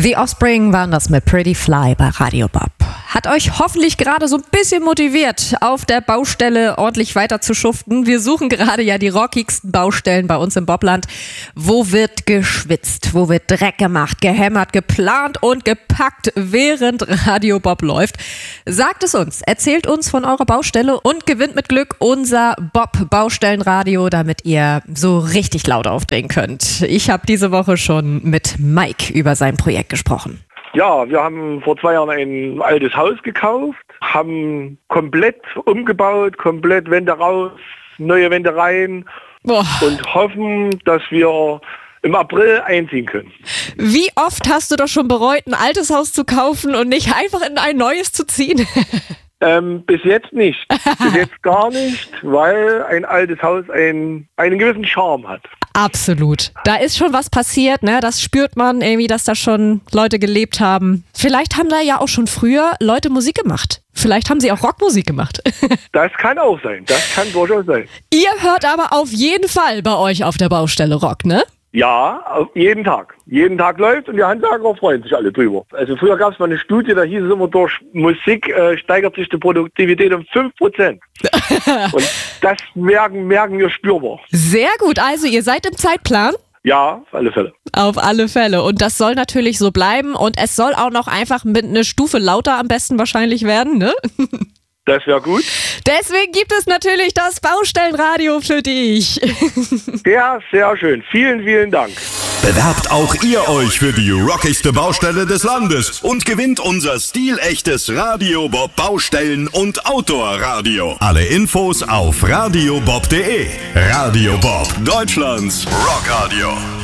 The Offspring waren das mit Pretty Fly bei Radio Bob. Hat euch hoffentlich gerade so ein bisschen motiviert, auf der Baustelle ordentlich weiter zu schuften. Wir suchen gerade ja die rockigsten Baustellen bei uns im Bobland. Wo wird geschwitzt, wo wird Dreck gemacht, gehämmert, geplant und gepackt, während Radio Bob läuft? Sagt es uns, erzählt uns von eurer Baustelle und gewinnt mit Glück unser Bob-Baustellenradio, damit ihr so richtig laut aufdrehen könnt. Ich habe diese Woche schon mit Mike über sein Projekt gesprochen. Ja, wir haben vor 2 Jahren ein altes Haus gekauft, haben komplett umgebaut, komplett Wände raus, neue Wände rein und hoffen, dass wir im April einziehen können. Wie oft hast du doch schon bereut, ein altes Haus zu kaufen und nicht einfach in ein neues zu ziehen? Bis jetzt nicht. Bis jetzt gar nicht, weil ein altes Haus einen gewissen Charme hat. Absolut. Da ist schon was passiert, ne? Das spürt man irgendwie, dass da schon Leute gelebt haben. Vielleicht haben da ja auch schon früher Leute Musik gemacht. Vielleicht haben sie auch Rockmusik gemacht. Das kann auch sein. Das kann durchaus sein. Ihr hört aber auf jeden Fall bei euch auf der Baustelle Rock, ne? Ja, jeden Tag. Jeden Tag läuft und die Handwerker freuen sich alle drüber. Also früher gab es mal eine Studie, da hieß es immer, durch Musik steigert sich die Produktivität um 5%. Und das merken wir spürbar. Sehr gut, also ihr seid im Zeitplan? Ja, auf alle Fälle. Auf alle Fälle. Und das soll natürlich so bleiben und es soll auch noch einfach mit einer Stufe lauter am besten wahrscheinlich werden, ne? Das wäre gut. Deswegen gibt es natürlich das Baustellenradio für dich. Ja, sehr schön. Vielen, vielen Dank. Bewerbt auch ihr euch für die rockigste Baustelle des Landes und gewinnt unser stilechtes Radio Bob Baustellen- und Outdoor-Radio. Alle Infos auf radiobob.de. Radio Bob, Deutschlands Rockradio.